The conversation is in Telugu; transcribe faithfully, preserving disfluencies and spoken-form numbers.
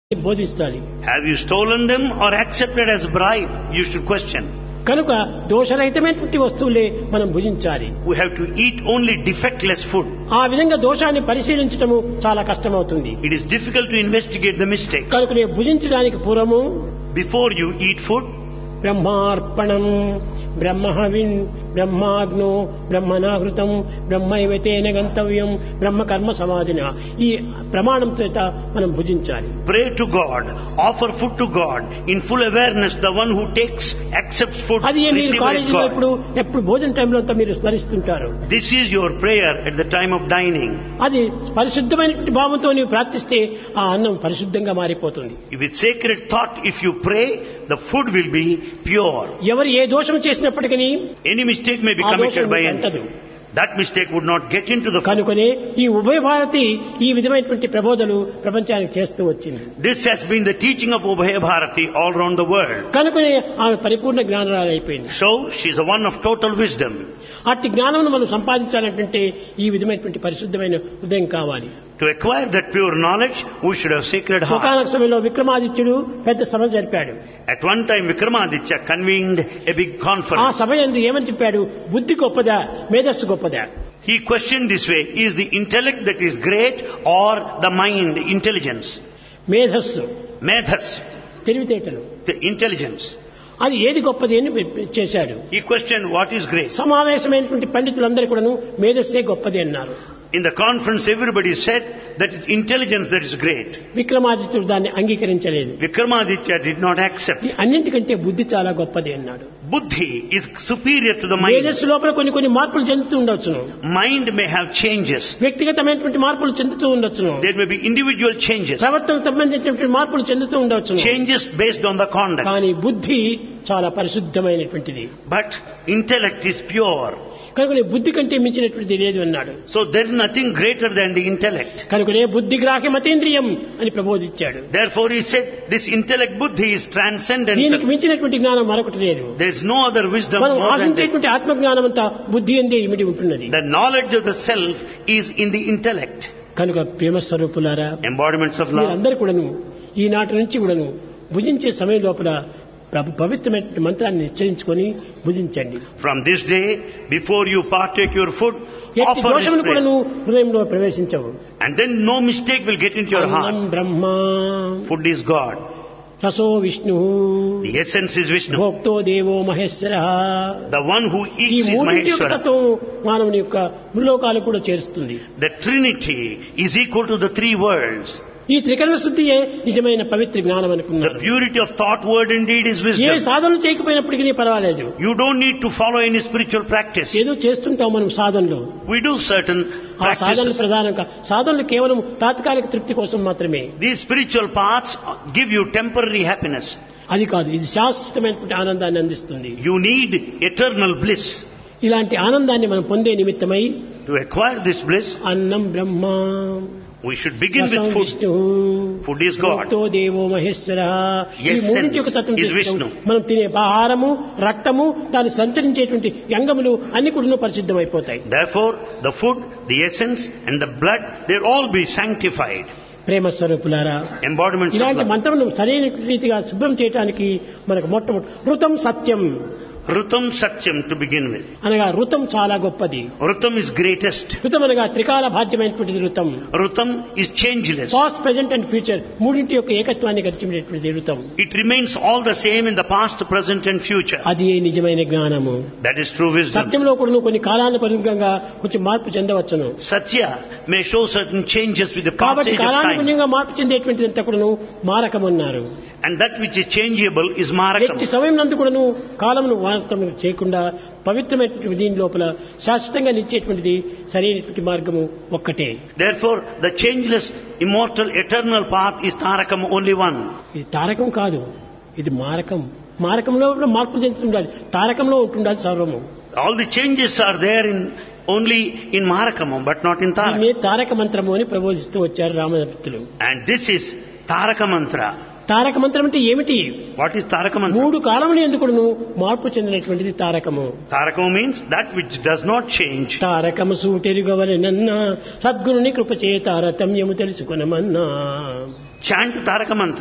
బోధిస్తాలి. Have you stolen them or accepted as bribe? You should question. కనుక దోషరహితమైనటువంటి వస్తువులే మనం భుజించాలి. We have to eat only defectless food. ఆ విధంగా దోషాన్ని పరిశీలించటము చాలా కష్టమవుతుంది. It is difficult to investigate the mistakes. కనుక భుజించడానికి పూర్వము Before you eat food, బ్రహ్మార్పణం బ్రహ్మహవిన్ బ్రహ్మాగ్నో బ్రహ్మనాహృతం బ్రహ్మైవతేన గంతవ్యం బ్రహ్మ కర్మ సమాధిన ఈ ప్రమాణం చేత మనం భుజించాలి. pray to God, offer food to God in full awareness. The one who takes, accepts food, అది మీరు receives కాలేజీలో God. ఇప్పుడు ఎప్పుడు భోజన టైంలో అంతా మీరు స్మరిస్తుంటారు. This is your prayer at the time of dining. అది పరిశుద్ధమైనటువంటి భావంతో నీవు ప్రార్థిస్తే ఆ అన్నం పరిశుద్ధంగా మారిపోతుంది. With sacred thought, if you pray, the food will be pure. ఎవరు ఏ దోషం చేసినప్పటికీ Any mistake may be ఆ committed దోషం by అంటదు. any. That mistake would not get into the food. కనుకనే ఈ ఉభయ భారతి ఈ విధమైనటువంటి ప్రబోధలు ప్రపంచానికి చేస్తూ వచ్చింది. This has been the teaching of Ubhaya Bharati all around the world. కనుకనే ఆమె పరిపూర్ణ జ్ఞానరాలైపోయింది. So, she is the one of total wisdom. అట్టి జ్ఞానం మనం సంపాదించాలంటే ఈ విధమైనటువంటి పరిశుద్ధమైన హృదయం కావాలి. To acquire that pure knowledge, we should have sacred heart. ఒకనొక సమయంలో విక్రమాదిత్యుడు పెద్ద సభ జరిపాడు. At one time, Vikramaditya convened a big ఆ conference. సభ యందు ఏమని చెప్పాడు? బుద్ధి గొప్పదా మేధస్సు గొప్పదా? He questioned this way: is the intellect that is great or the mind, intelligence? మేధస్సు Medhas, తెలివితేటలు, the intelligence. అది ఏది గొప్పది అని చేశాడు. He questioned what is great. సమావేశమైనటువంటి పండితులందరూ కూడాను మేధస్సే గొప్పది అన్నారు. In the conference, everybody said that it's intelligence that is great. విక్రమాదిత్యుడు దాన్ని అంగీకరించలేదు. Vikramaditya did not accept. ఈ అన్నింటికంటే బుద్ధి చాలా గొప్పది అన్నాడు. Buddhi is superior to the mind. మేధస్సు లోపల కొన్ని కొన్ని మార్పులు చెందుతూ ఉండొచ్చును. Mind may have changes. వ్యక్తిగతమైనటువంటి మార్పులు చెందుతూ ఉండొచ్చును. There may be individual changes. ప్రవర్తనకు సంబంధించినటువంటి మార్పులు చెందుతూ ఉండొచ్చును. Changes based on the conduct. కానీ బుద్ధి చాలా పరిశుద్ధమైనటువంటిది. But intellect is pure. కనుకనే బుద్ధి కంటే మించినటువంటిది లేదు అన్నాడు. So there is nothing greater than the intellect. కనుకనే బుద్ధి గ్రాహ్య మతేంద్రియం అని ప్రబోధించాడు. Therefore he said this intellect buddhi is దీనికి transcendental. మించినటువంటి జ్ఞానం మరొకటి లేదు. There is no other wisdom మనం more than this. ఆశించేటువంటి ఆత్మజ్ఞానం అంతా బుద్ధి అందే ఇమిడి ఉంటున్నది. The knowledge of the self is in the intellect. కనుక ప్రేమ స్వరూపులారా, Embodiments of love. మీరందరూ కూడాను ఈనాటి నుంచి కూడాను భుజించే సమయం లోపల ప్రభు పవిత్రమైన మంత్రాన్ని నిశ్చయించుకొని భుజించండి. From this day, before you partake your food, ఎట్టి offer this దోషములు prayer. కూడాను హృదయంలో ప్రవేశించవు. And then no mistake will get into your అన్నం heart. Brahma Food is God. రసో Vishnu The essence is Vishnu. భోక్తో దేవో మహేశ్వర. The one who ఈ eats is మూడింటి యొక్క Maheshwara. తత్వం మానవుని యొక్క ముల్లోకాలు కూడా చేరుస్తుంది. The Trinity is equal to the three worlds. ఈ త్రికరణ శుద్ధియే నిజమైన పవిత్ర జ్ఞానం The అనుకున్నారు. purity of thought, word and deed is A wisdom. సాధనలు చేయకపోయినప్పటికీ పర్వాలేదు. You don't need to follow any spiritual practice. ఏదో చేస్తుంటాం మనం సాధనలు. We do certain ఆ సాధనలు practices. ప్రధానంగా సాధనలు కేవలం తాత్కాలిక తృప్తి కోసం మాత్రమే. These spiritual paths give you temporary happiness. అది కాదు, ఇది శాశ్వతమైనటువంటి ఆనందాన్ని అందిస్తుంది. You need eternal bliss. ఇలాంటి ఆనందాన్ని మనం పొందే నిమిత్తమై To acquire this bliss, అన్నం బ్రహ్మ we should begin రసం with food. Vishnu Food is God. భోక్తో దేవో మహేశ్వర. ఈ Essence మూడింటి యొక్క తత్వం is తెలుసుకోవడం. Vishnu. మనం తినే ఆహారము, రక్తము, దాన్ని సంచరించేటువంటి అంగములు అన్ని కూడా పరిశుద్ధమైపోతాయి. Therefore, the food, the essence and the blood, they'll all be sanctified. ప్రేమ స్వరూపులారా, Embodiments of ఇలాంటి love. మంత్రమును సరైన రీతిగా శుభ్రం చేయడానికి మనకు మొట్టమొదటి ఋతం సత్యం Rutam Satyam to begin with. అనగా ఋతం చాలా గొప్పది. Rutam is greatest. ఋతం అనగా త్రికాల భాగ్యమైనటువంటిది ఋతం. Rutam is changeless. Past, present and future మూడింటి యొక్క ఏకత్వాన్ని గడిచినటువంటిది ఋతం. It remains all the same in the past, present and future. అది నిజమైన జ్ఞానము. That is true wisdom. సత్యంలో కూడా కొన్ని కాలానుగుణంగా కొంచెం మార్పు చెందవచ్చును. Satya may show certain changes with the కాబట్టి passage of time. కాలానుగుణంగా మార్పు చెందేటువంటిది అంతా కూడాను మారకం అన్నారు. And that which is changeable is marakam. ఎట్టి సమయం నందు కూడాను కాలమును వార్తం చేయకుండా పవిత్రమైనటువంటి దీని లోపల శాశ్వతంగా నిలిచేటువంటిది సరైనటువంటి మార్గము ఒక్కటే. Therefore, the changeless, immortal, eternal path is tarakam, only one. ఇది తారకం కాదు, ఇది మారకం. మారకంలో కూడా మార్పు చెందుతుండాలి, తారకంలో ఉంటుండాలి సర్వము. All the changes are there in only in marakam, but not in tarakam. దీన్ని తారక మంత్రము అని ప్రబోధిస్తూ వచ్చారు రామభక్తులు. And this is Taraka mantra. తారక మంత్రం అంటే ఏమిటి? What is Taraka mantra? మూడు కాలములు ఎందుకును మార్పు చెందినటువంటిది తారకము. Tarakam means that which does not change. తారకము సూటెరుగవలెనన్నా సద్గురుని కృప చే తారతమ్యము తెలుసుకొనమన్నా. Chant Taraka mantra.